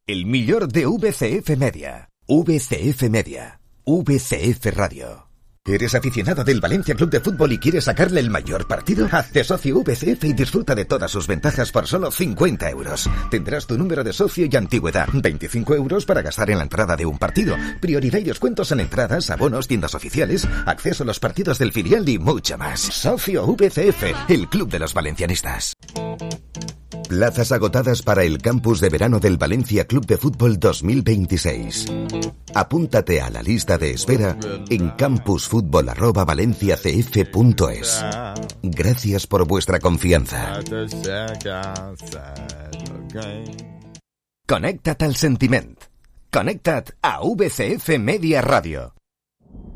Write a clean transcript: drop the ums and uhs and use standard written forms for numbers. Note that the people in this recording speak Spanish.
el millor de VCF Media. VCF Media. VCF Radio. ¿Eres aficionado del Valencia Club de Fútbol y quieres sacarle el mayor partido? Hazte socio VCF y disfruta de todas sus ventajas por solo 50 euros. Tendrás tu número de socio y antigüedad. 25 euros para gastar en la entrada de un partido. Prioridad y descuentos en entradas, abonos, tiendas oficiales, acceso a los partidos del filial y mucho más. Socio VCF, el club de los valencianistas. Plazas agotadas para el campus de verano del Valencia Club de Fútbol 2026. Apúntate a la lista de espera en campusfutbol@valenciacf.es. Gracias por vuestra confianza. Connecta't al sentiment. Connecta't a VCF Media Radio.